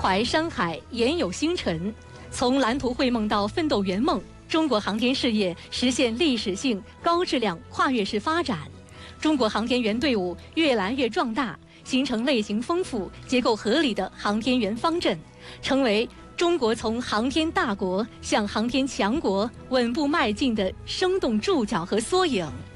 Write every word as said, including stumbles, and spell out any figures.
怀山海，研有星辰。从蓝图绘梦到奋斗圆梦，中国航天事业实现历史性、高质量、跨越式发展。中国航天员队伍越来越壮大，形成类型丰富、结构合理的航天员方阵，成为中国从航天大国向航天强国稳步迈进的生动注脚和缩影。